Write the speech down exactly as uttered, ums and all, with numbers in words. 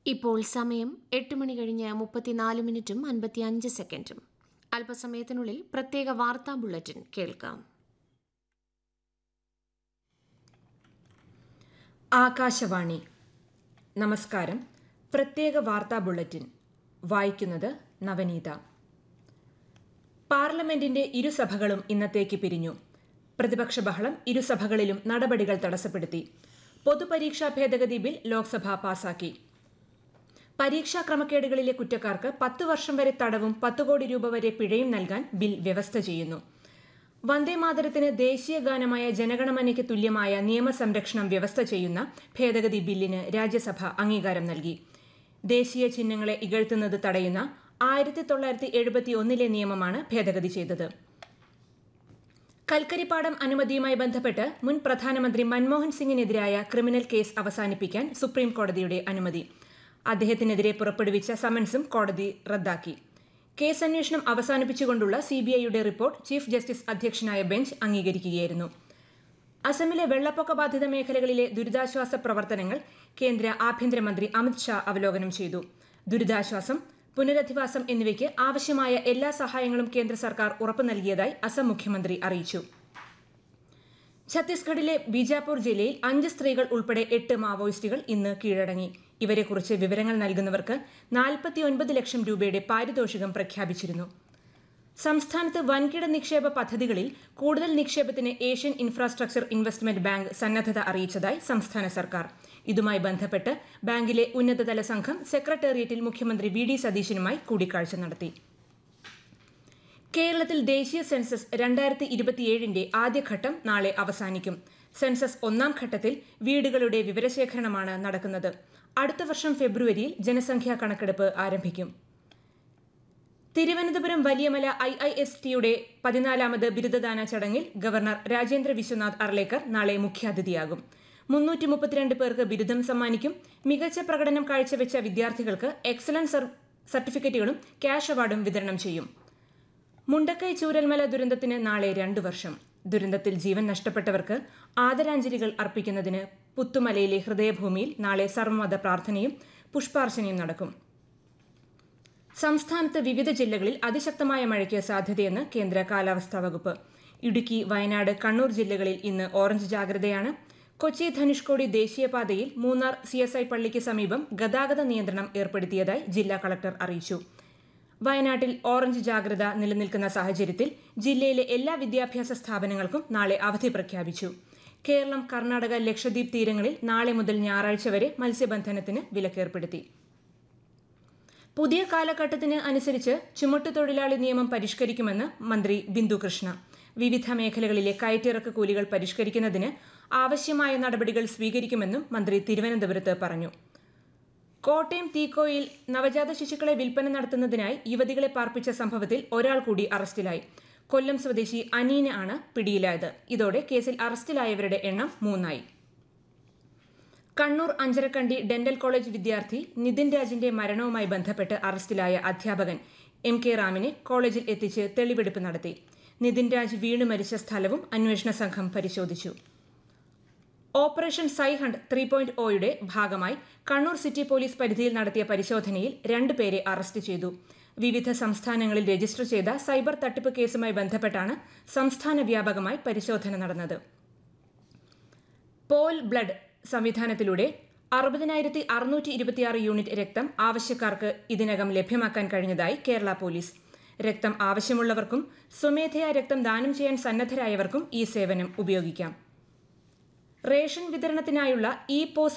ഇപ്പോൾ സമയം എട്ട് മണി കഴിഞ്ഞ് മുപ്പത്തിനാല് മിനിറ്റും അൻപത്തിയഞ്ച് സെക്കൻഡും. അല്പസമയത്തിനുള്ളിൽ പ്രത്യേക വാർത്താ ബുള്ളറ്റിൻ കേൾക്കാം. ആകാശവാണി. നമസ്കാരം. പ്രത്യേക വാർത്താ ബുള്ളറ്റിൻ വായിക്കുന്നത് നവനീത. പാർലമെന്റിന്റെ ഇരുസഭകളും ഇന്നത്തേക്ക് പിരിഞ്ഞു. പ്രതിപക്ഷ ബഹളം ഇരുസഭകളിലും നടപടികൾ തടസ്സപ്പെടുത്തി. പൊതുപരീക്ഷാ ഭേദഗതി ബിൽ ലോക്സഭ പാസാക്കി. പരീക്ഷാ ക്രമക്കേടുകളിലെ കുറ്റക്കാർക്ക് പത്ത് വർഷം വരെ തടവും പത്ത് കോടി രൂപ വരെ പിഴയും നൽകാൻ ബിൽ വ്യവസ്ഥ ചെയ്യുന്നു. വന്ദേമാതരത്തിന് ദേശീയ ഗാനമായ ജനഗണമനയ്ക്ക് തുല്യമായ നിയമസംരക്ഷണം വ്യവസ്ഥ ചെയ്യുന്ന ഭേദഗതി ബില്ലിന് രാജ്യസഭ അംഗീകാരം നൽകി. ദേശീയ ചിഹ്നങ്ങളെ ഇകഴ്ത്തുന്നത് തടയുന്ന ആയിരത്തി തൊള്ളായിരത്തി എഴുപത്തി ഒന്നിലെ നിയമമാണ് ഭേദഗതി ചെയ്തത്. കൽക്കരിപ്പാടം അനുമതിയുമായി ബന്ധപ്പെട്ട് മുൻ പ്രധാനമന്ത്രി മൻമോഹൻ സിംഗിനെതിരായ ക്രിമിനൽ കേസ് അവസാനിപ്പിക്കാൻ സുപ്രീം കോടതിയുടെ അനുമതി. അദ്ദേഹത്തിനെതിരെ പുറപ്പെടുവിച്ച സമൻസും കോടതി റദ്ദാക്കി. കേസ് അന്വേഷണം അവസാനിപ്പിച്ചുകൊണ്ടുള്ള സിബിഐയുടെ റിപ്പോർട്ട് ചീഫ് ജസ്റ്റിസ് അധ്യക്ഷനായ ബെഞ്ച് അംഗീകരിക്കുകയായിരുന്നു. അസമിലെ വെള്ളപ്പൊക്ക ബാധിത മേഖലകളിലെ ദുരിതാശ്വാസ പ്രവർത്തനങ്ങൾ കേന്ദ്ര ആഭ്യന്തരമന്ത്രി അമിത് ഷാ അവലോകനം ചെയ്തു. ദുരിതാശ്വാസം, പുനരധിവാസം എന്നിവയ്ക്ക് ആവശ്യമായ എല്ലാ സഹായങ്ങളും കേന്ദ്ര സർക്കാർ ഉറപ്പു നൽകിയതായി അസം മുഖ്യമന്ത്രി അറിയിച്ചു. ഛത്തീസ്ഗഡിലെ ബീജാപൂർ ജില്ലയിൽ അഞ്ച് സ്ത്രീകൾ ഉൾപ്പെടെ എട്ട് മാവോയിസ്റ്റുകൾ ഇന്ന് കീഴടങ്ങി. ഇവരെക്കുറിച്ച് വിവരങ്ങൾ നൽകുന്നവർക്ക് നാൽപ്പത്തിയൊൻപത് ലക്ഷം രൂപയുടെ പാരിതോഷികം പ്രഖ്യാപിച്ചിരുന്നു. സംസ്ഥാനത്ത് വൻകിട നിക്ഷേപ പദ്ധതികളിൽ കൂടുതൽ നിക്ഷേപത്തിന് ഏഷ്യൻ ഇൻഫ്രാസ്ട്രക്ചർ ഇൻവെസ്റ്റ്മെന്റ് ബാങ്ക് സന്നദ്ധത അറിയിച്ചതായി സംസ്ഥാന സർക്കാർ. ഇതുമായി ബന്ധപ്പെട്ട് ബാങ്കിലെ ഉന്നതതല സംഘം സെക്രട്ടേറിയറ്റിൽ മുഖ്യമന്ത്രി വി ഡി സതീശനുമായി കൂടിക്കാഴ്ച നടത്തി. കേരളത്തിൽ ദേശീയ സെൻസസ് രണ്ടായിരത്തി ഇരുപത്തിയേഴിന്റെ ആദ്യഘട്ടം നാളെ അവസാനിക്കും. സെൻസസ് ഒന്നാം ഘട്ടത്തിൽ വീടുകളുടെ വിവരശേഖരണമാണ് നടക്കുന്നത്. അടുത്ത വർഷം ഫെബ്രുവരിയിൽ ജനസംഖ്യാ കണക്കെടുപ്പ് ആരംഭിക്കും. Thiruvananthapuram Valiyamala I I S ടിയുടെ പതിനാലാമത് ബിരുദദാന ചടങ്ങിൽ ഗവർണർ രാജേന്ദ്ര വിശ്വനാഥ് അർലേക്കർ നാളെ മുഖ്യാതിഥിയാകും. മുന്നൂറ്റി മുപ്പത്തിരണ്ട് പേർക്ക് ബിരുദം സമ്മാനിക്കും. മികച്ച പ്രകടനം കാഴ്ചവെച്ച വിദ്യാർത്ഥികൾക്ക് എക്സലൻസ് സർട്ടിഫിക്കറ്റുകളും ക്യാഷ് അവാർഡും വിതരണം ചെയ്യും. മുണ്ടക്കൈ ചൂരൽമല ദുരന്തത്തിന് നാളെ രണ്ടു വർഷം. ദുരന്തത്തിൽ ജീവൻ നഷ്ടപ്പെട്ടവർക്ക് ആദരാഞ്ജലികൾ അർപ്പിക്കുന്നതിന് പുത്തുമലയിലെ ഹൃദയഭൂമിയിൽ നാളെ സർവ്വമത പ്രാർത്ഥനയും പുഷ്പാർച്ചനയും നടക്കും. സംസ്ഥാനത്ത് വിവിധ ജില്ലകളിൽ അതിശക്തമായ മഴയ്ക്ക് സാധ്യതയെന്ന് കേന്ദ്ര കാലാവസ്ഥാ വകുപ്പ്. ഇടുക്കി, വയനാട്, കണ്ണൂർ ജില്ലകളിൽ ഇന്ന് ഓറഞ്ച് ജാഗ്രതയാണ്. കൊച്ചി ധനുഷ്കോടി ദേശീയപാതയിൽ മൂന്നാർ സി എസ് ഐ പള്ളിക്ക് സമീപം ഗതാഗത നിയന്ത്രണം ഏർപ്പെടുത്തിയതായി ജില്ലാ കളക്ടർ അറിയിച്ചു. വയനാട്ടിൽ ഓറഞ്ച് ജാഗ്രത നിലനിൽക്കുന്ന സാഹചര്യത്തിൽ ജില്ലയിലെ എല്ലാ വിദ്യാഭ്യാസ സ്ഥാപനങ്ങൾക്കും നാളെ അവധി പ്രഖ്യാപിച്ചു. കേരളം, കർണാടക, ലക്ഷദ്വീപ് തീരങ്ങളിൽ നാളെ മുതൽ ഞായറാഴ്ച വരെ മത്സ്യബന്ധനത്തിന് വിലക്കേർപ്പെടുത്തി. പുതിയ കാലഘട്ടത്തിന് അനുസരിച്ച് ചുമട്ടുതൊഴിലാളി നിയമം പരിഷ്കരിക്കുമെന്ന് മന്ത്രി ബിന്ദു കൃഷ്ണ. വിവിധ മേഖലകളിലെ കയറ്റിറക്ക് കൂലികൾ പരിഷ്കരിക്കുന്നതിന് ആവശ്യമായ നടപടികൾ സ്വീകരിക്കുമെന്നും മന്ത്രി തിരുവനന്തപുരത്ത് പറഞ്ഞു. കോട്ടയം തീക്കോയിൽ നവജാത ശിശുക്കളെ വിൽപ്പന നടത്തുന്നതിനായി യുവതികളെ പാർപ്പിച്ച സംഭവത്തിൽ ഒരാൾ കൂടി അറസ്റ്റിലായി. കൊല്ലം സ്വദേശി അനീന ആണ് പിടിയിലായത്. ഇതോടെ കേസിൽ അറസ്റ്റിലായവരുടെ എണ്ണം മൂന്നായി. കണ്ണൂർ അഞ്ചരക്കണ്ടി ഡെന്റൽ കോളേജ് വിദ്യാർത്ഥി നിതിൻ രാജിന്റെ മരണവുമായി ബന്ധപ്പെട്ട് അറസ്റ്റിലായ അധ്യാപകൻ എം കെ റാമിനെ കോളേജിൽ എത്തിച്ച് തെളിവെടുപ്പ് നടത്തി. നിതിൻ രാജ് വീണു മരിച്ച സ്ഥലവും അന്വേഷണ സംഘം പരിശോധിച്ചു. ഓപ്പറേഷൻ സൈഹണ്ട് ത്രീ പോയിന്റ് ഒയുടെ ഭാഗമായി കണ്ണൂർ സിറ്റി പോലീസ് പരിധിയിൽ നടത്തിയ പരിശോധനയിൽ രണ്ടു പേരെ അറസ്റ്റ് ചെയ്തു. വിവിധ സംസ്ഥാനങ്ങളിൽ രജിസ്റ്റർ ചെയ്ത സൈബർ തട്ടിപ്പ് കേസുമായി ബന്ധപ്പെട്ടാണ് സംസ്ഥാന വ്യാപകമായി പരിശോധന നടന്നത്. പോൽ ബ്ലഡ് സംവിധാനത്തിലൂടെ അറുപതിനായിരത്തി അറുന്നൂറ്റി ഇരുപത്തിയാറ് യൂണിറ്റ് രക്തം ആവശ്യക്കാർക്ക് ഇതിനകം ലഭ്യമാക്കാൻ കഴിഞ്ഞതായി കേരള പോലീസ്. രക്തം ആവശ്യമുള്ളവർക്കും സ്വമേധയാ രക്തം ദാനം ചെയ്യാൻ സന്നദ്ധരായവർക്കും ഈ സേവനം ഉപയോഗിക്കാം. Ration വിതരണത്തിനായുള്ള e POS